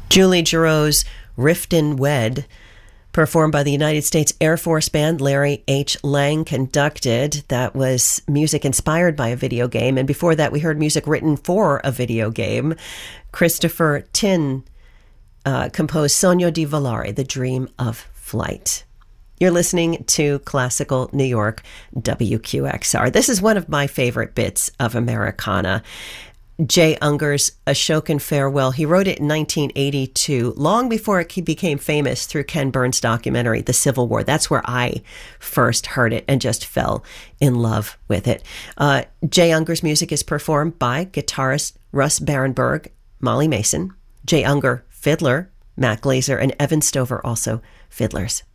Julie Giroux's Riften Wed, performed by the United States Air Force Band, Larry H. Lang conducted. That was music inspired by a video game. And before that, we heard music written for a video game. Christopher Tin composed Sogno di Volare, The Dream of Flight. You're listening to Classical New York, WQXR. This is one of my favorite bits of Americana. Jay Unger's Ashokan Farewell. He wrote it in 1982, long before it became famous through Ken Burns' documentary, The Civil War. That's where I first heard it and just fell in love with it. Jay Unger's music is performed by guitarist Russ Barenberg, Molly Mason, Jay Unger, fiddler, Matt Glazer, and Evan Stover, also fiddlers.